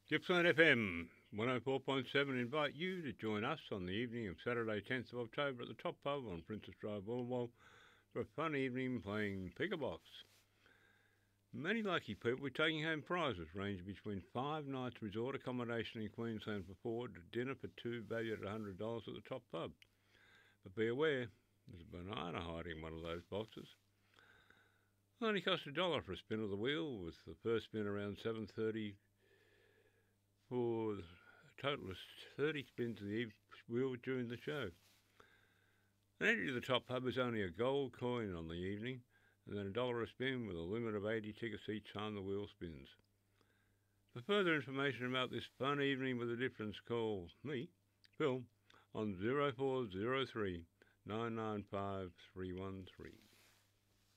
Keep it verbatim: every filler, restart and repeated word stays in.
Gippsland F M one oh four point seven invite you to join us on the evening of Saturday tenth of October at the Top Pub on Princess Drive, Wollongong for a fun evening playing Pickerbox. Many lucky people will be taking home prizes ranging between five nights resort accommodation in Queensland for four to dinner for two valued at one hundred dollars at the Top Pub. But be aware, there's a banana hiding in one of those boxes. It only costs a dollar for a spin of the wheel, with the first spin around seven thirty for a total of thirty spins of the wheel during the show. An entry to the Top Pub is only a gold coin on the evening, and then a dollar a spin with a limit of eighty tickets each time the wheel spins. For further information about this fun evening with a difference, call me, Phil, on zero four zero three nine nine five three one three.